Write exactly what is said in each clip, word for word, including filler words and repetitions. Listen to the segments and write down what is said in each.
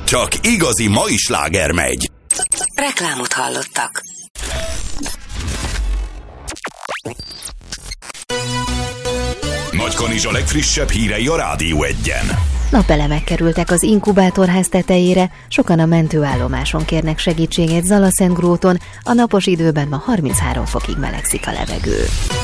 Csak igazi mai sláger megy. Reklámot hallottak. Nagykanizs a legfrissebb hírei a Rádió Egyen. Napelemek kerültek az inkubátorház tetejére, sokan a mentőállomáson kérnek segítséget Zalaszentgróton, a napos időben ma harminchárom fokig melegszik a levegő.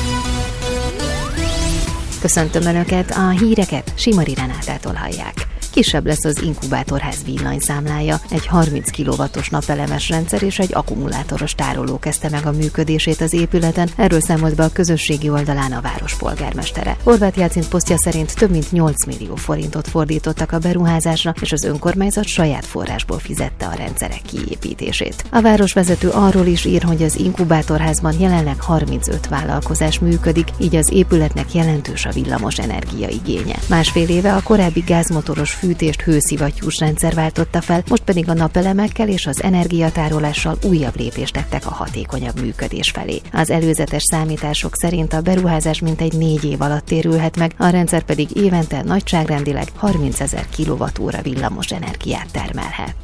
Köszöntöm Önöket, a híreket Simari Renátától hallják. Kisebb lesz az inkubátorház villanyszámlája, egy harminc kilowattos napelemes rendszer és egy akkumulátoros tároló kezdte meg a működését az épületen, erről számolt be a közösségi oldalán a város polgármestere. Horváth Jácint posztja szerint több mint nyolc millió forintot fordítottak a beruházásra, és az önkormányzat saját forrásból fizette a rendszerek kiépítését. A városvezető arról is ír, hogy az inkubátorházban jelenleg harmincöt vállalkozás működik, így az épületnek jelentős a villamos energiaigénye. Másfél éve a korábbi gázmotoros fűtést hőszivattyús rendszer váltotta fel, most pedig a napelemekkel és az energiatárolással újabb lépést tettek a hatékonyabb működés felé. Az előzetes számítások szerint a beruházás mintegy négy év alatt térülhet meg, a rendszer pedig évente nagyságrendileg harmincezer kilovattóra villamos energiát termelhet.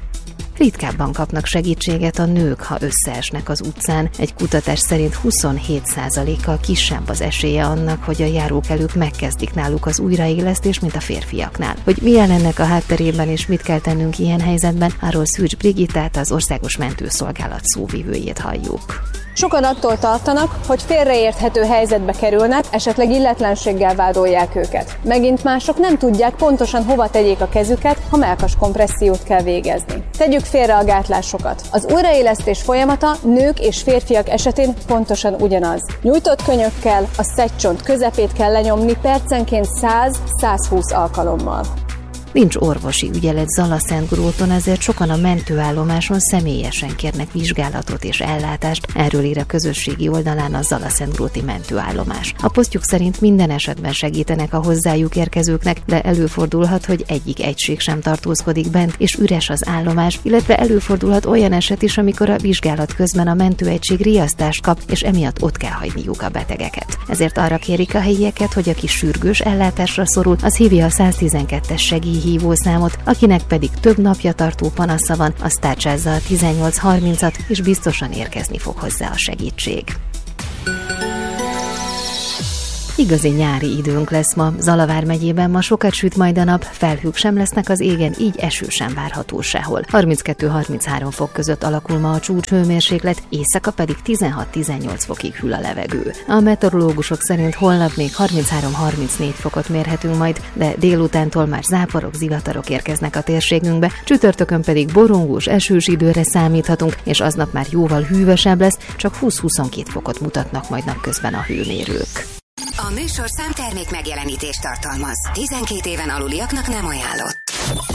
Ritkábban kapnak segítséget a nők, ha összeesnek az utcán. Egy kutatás szerint huszonhét százalékkal kisebb az esélye annak, hogy a járókelők megkezdik náluk az újraélesztést, mint a férfiaknál. Hogy milyen ennek a hátterében és mit kell tennünk ilyen helyzetben, arról Szűcs Brigittát, az Országos Mentőszolgálat szóvivőjét halljuk. Sokan attól tartanak, hogy félreérthető helyzetbe kerülnek, esetleg illetlenséggel vádolják őket. Megint mások nem tudják pontosan hova tegyék a kezüket, ha mellkas kompressziót kell végezni. Tegyük félre a gátlásokat. Az újraélesztés folyamata nők és férfiak esetén pontosan ugyanaz. Nyújtott könyökkel a szegycsont közepét kell lenyomni percenként száz-százhúsz alkalommal. Nincs orvosi ügyelet Zalaszentgróton, ezért sokan a mentőállomáson személyesen kérnek vizsgálatot és ellátást, erről ír a közösségi oldalán a Zalaszentgróti mentőállomás. A posztjuk szerint minden esetben segítenek a hozzájuk érkezőknek, de előfordulhat, hogy egyik egység sem tartózkodik bent, és üres az állomás, illetve előfordulhat olyan eset is, amikor a vizsgálat közben a mentőegység riasztást kap, és emiatt ott kell hagyniuk a betegeket. Ezért arra kérik a helyieket, hogy aki sürgős ellátásra szorul, az hívja a száztizenkettes segély hívószámot, akinek pedig több napja tartó panasza van, az tárcsázza a tizennyolc harmincat, és biztosan érkezni fog hozzá a segítség. Igazi nyári időnk lesz ma. Zala vármegyében ma sokat süt majd a nap, felhők sem lesznek az égen, így eső sem várható sehol. harminckettő-harminchárom fok között alakul ma a csúcshőmérséklet, éjszaka pedig tizenhat-tizennyolc fokig hűl a levegő. A meteorológusok szerint holnap még harminchárom-harmincnégy fokot mérhetünk majd, de délutántól már záporok, zivatarok érkeznek a térségünkbe, csütörtökön pedig borongós, esős időre számíthatunk, és aznap már jóval hűvösebb lesz, csak húsz-huszonkét fokot mutatnak majd napközben a hőmérők. A műsorszám termék megjelenítést tartalmaz. tizenkét éven aluliaknak nem ajánlott.